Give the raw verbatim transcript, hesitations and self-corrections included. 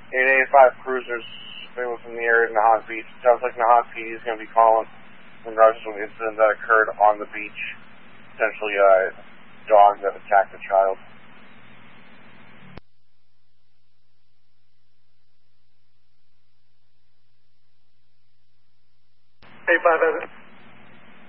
eight eighty-five cruisers within the area of Nahant Beach. Sounds like Nahant P D is going to be calling in regards to an incident that occurred on the beach. Essentially a dog that attacked a child. eight five